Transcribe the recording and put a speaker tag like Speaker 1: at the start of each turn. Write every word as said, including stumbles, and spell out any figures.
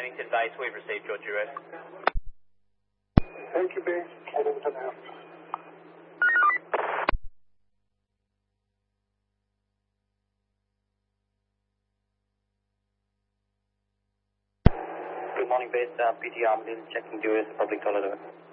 Speaker 1: Kennington Base, we've received your direct.
Speaker 2: Thank you, Base. Kennington F.
Speaker 3: Good morning, Base. Uh, P T Armadale checking U S public toilet.